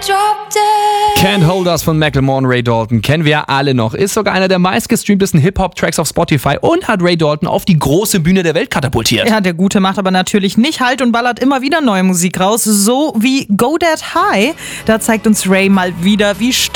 Can't Hold Us von Macklemore und Ray Dalton kennen wir ja alle noch. Ist sogar einer der meistgestreamtesten Hip-Hop-Tracks auf Spotify und hat Ray Dalton auf die große Bühne der Welt katapultiert. Ja, der Gute macht aber natürlich nicht Halt und ballert immer wieder neue Musik raus, so wie Go That High. Da zeigt uns Ray mal wieder, wie